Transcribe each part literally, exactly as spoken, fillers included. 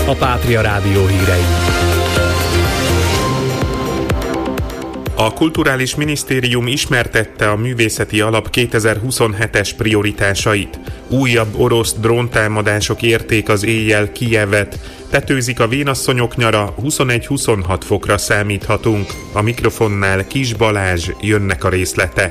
a Pátria Rádió hírei. A Kulturális Minisztérium ismertette a Művészeti Alap kétezer-huszonhetes prioritásait. Újabb orosz dróntámadások érték az éjjel Kijevet. Tetőzik a vénasszonyok nyara, huszonegy-huszonhat fokra számíthatunk. A mikrofonnál Kis Balázs, jönnek a részletek.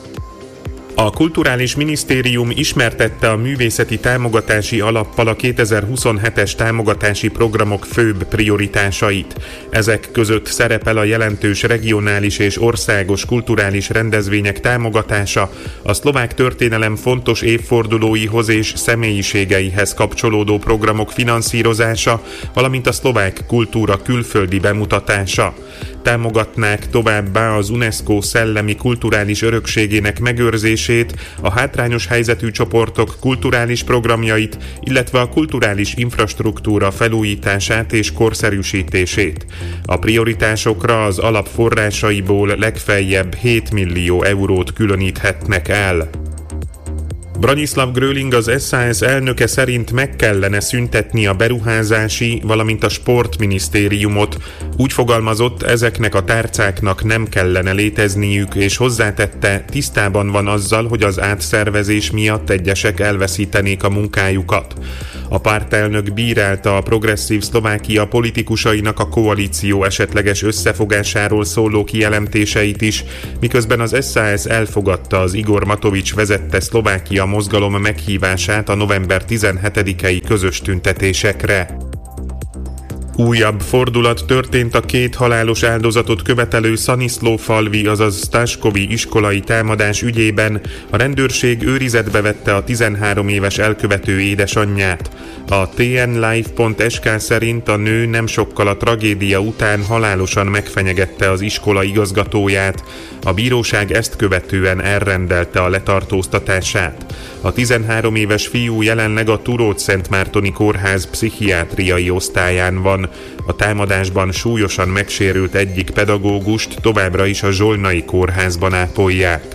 A Kulturális Minisztérium ismertette a Művészeti Támogatási Alappal a kétezer-huszonhetes támogatási programok főbb prioritásait. Ezek között szerepel a jelentős regionális és országos kulturális rendezvények támogatása, a szlovák történelem fontos évfordulóihoz és személyiségeihez kapcsolódó programok finanszírozása, valamint a szlovák kultúra külföldi bemutatása. Támogatnák továbbá az UNESCO szellemi kulturális örökségének megőrzését, a hátrányos helyzetű csoportok kulturális programjait, illetve a kulturális infrastruktúra felújítását és korszerűsítését. A prioritásokra az alap forrásaiból legfeljebb hét millió eurót különíthetnek el. Branislav Gröling, az es zá es elnöke szerint meg kellene szüntetni a beruházási, valamint a sportminisztériumot. Úgy fogalmazott, ezeknek a tárcáknak nem kellene létezniük, és hozzátette, tisztában van azzal, hogy az átszervezés miatt egyesek elveszítenék a munkájukat. A pártelnök bírálta a Progresszív Szlovákia politikusainak a koalíció esetleges összefogásáról szóló kijelentéseit is, miközben az es zá es elfogadta az Igor Matovics vezette Szlovákia mozgalom meghívását a november tizenhetedikei közös tüntetésekre. Újabb fordulat történt a két halálos áldozatot követelő Szaniszlófalvi, azaz Staskovi iskolai támadás ügyében. A rendőrség őrizetbe vette a tizenhárom éves elkövető édesanyját. A té en live pont es ká szerint a nő nem sokkal a tragédia után halálosan megfenyegette az iskola igazgatóját. A bíróság ezt követően elrendelte a letartóztatását. A tizenhárom éves fiú jelenleg a Turót-Szentmártoni Kórház pszichiátriai osztályán van. A támadásban súlyosan megsérült egyik pedagógust továbbra is a Zsolnai Kórházban ápolják.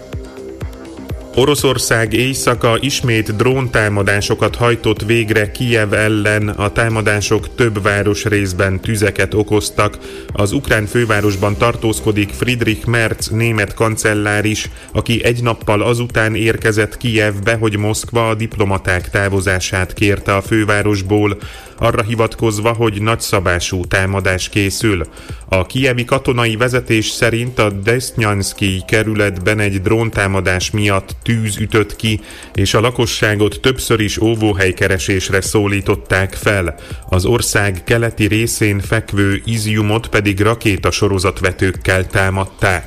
Oroszország éjszaka ismét dróntámadásokat hajtott végre Kijev ellen, a támadások több városrészben tüzeket okoztak. Az ukrán fővárosban tartózkodik Friedrich Merz német kancellár is, aki egy nappal azután érkezett Kijevbe, hogy Moszkva a diplomaták távozását kérte a fővárosból, arra hivatkozva, hogy nagyszabású támadás készül. A kijevi katonai vezetés szerint a Desztnyanszkij kerületben egy dróntámadás miatt tűz ütött ki, és a lakosságot többször is óvóhelykeresésre szólították fel. Az ország keleti részén fekvő Izjumot pedig rakétasorozatvetőkkel támadták.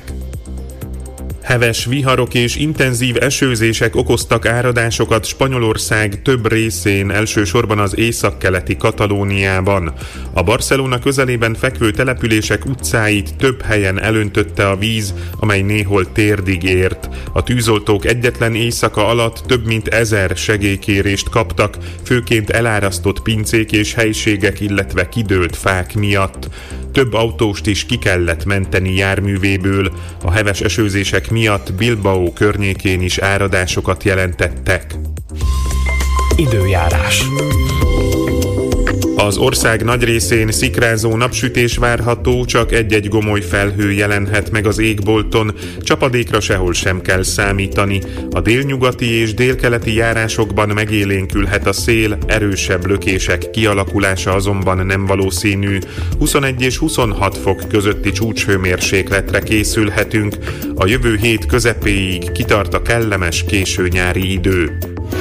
Heves viharok és intenzív esőzések okoztak áradásokat Spanyolország több részén, elsősorban az északkeleti Katalóniában. A Barcelona közelében fekvő települések utcáit több helyen elöntötte a víz, amely néhol térdig ért. A tűzoltók egyetlen éjszaka alatt több mint ezer segélykérést kaptak, főként elárasztott pincék és helységek, illetve kidőlt fák miatt. Több autóst is ki kellett menteni járművéből. A heves esőzések miatt Bilbao környékén is áradásokat jelentettek. Időjárás. Az ország nagy részén szikrázó napsütés várható, csak egy-egy gomoly felhő jelenhet meg az égbolton, csapadékra sehol sem kell számítani. A délnyugati és délkeleti járásokban megélénkülhet a szél, erősebb lökések kialakulása azonban nem valószínű. huszonegy és huszonhat fok közötti csúcshőmérsékletre készülhetünk. A jövő hét közepéig kitart a kellemes késő nyári idő.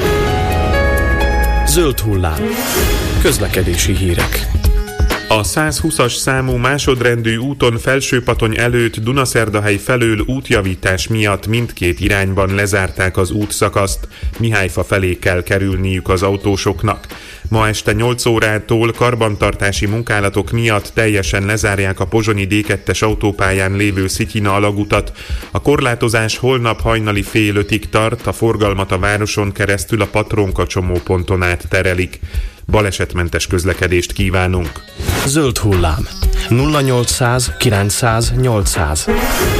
Zöld hullám. Közlekedési hírek. A százhúszas számú másodrendű úton Felsőpatony előtt Dunaszerdahely felől útjavítás miatt mindkét irányban lezárták az útszakaszt. Mihályfa felé kell kerülniük az autósoknak. Ma este nyolc órától karbantartási munkálatok miatt teljesen lezárják a pozsonyi dé kettes autópályán lévő Szityina alagutat. A korlátozás holnap hajnali fél ötig tart, a forgalmat a városon keresztül a Patrónka csomóponton át terelik. Balesetmentes közlekedést kívánunk! Zöld hullám. nulla nyolcszáz kilencszáz nyolcszáz